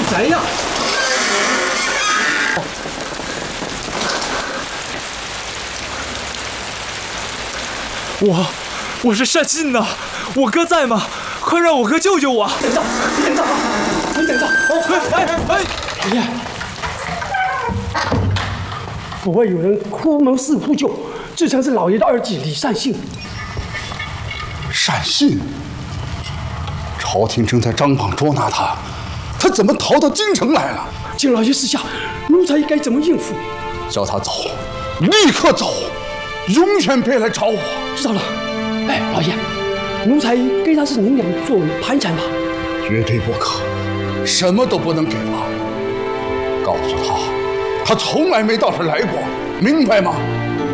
谁呀？我是单信呐，我哥在吗？快让我哥救救我！等着，等着，你等着！哎！老爷，府外有人哭门式呼救，自称是老爷的二弟李善信。 善信？朝廷正在张榜捉拿他，他怎么逃到京城来了？ 请老爷示下，奴才该怎么应付？ 叫他走，立刻走，永远别来找我。 知道了。哎，老爷，奴才给他是银两作为盘缠吧？ 绝对不可，什么都不能给他。告诉他，他从来没到这儿来过，明白吗？